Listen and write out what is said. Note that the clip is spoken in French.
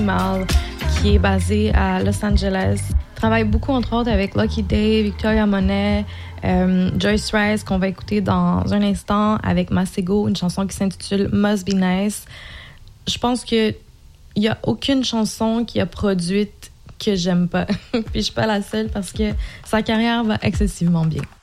Mal, qui est basé à Los Angeles. Je travaille beaucoup, entre autres, avec Lucky Day, Victoria Monet, Joyce Rice, qu'on va écouter dans un instant, avec Masego, une chanson qui s'intitule Must Be Nice. Je pense qu'il n'y a aucune chanson qu'il a produite que j'aime pas. Puis je suis pas la seule parce que sa carrière va excessivement bien.